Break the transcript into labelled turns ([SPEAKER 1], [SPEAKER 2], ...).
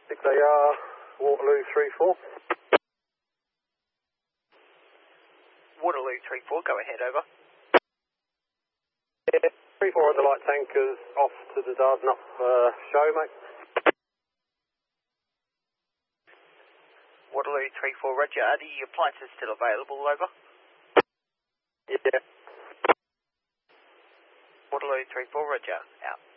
[SPEAKER 1] 6AR, Waterloo 34.
[SPEAKER 2] Waterloo 34, go ahead, over.
[SPEAKER 1] Yeah, 34 of the light tankers off to the Dardanup show, mate.
[SPEAKER 2] Waterloo 34, roger. Are the appliances still available, over?
[SPEAKER 1] Yeah.
[SPEAKER 2] Waterloo 34, roger, out.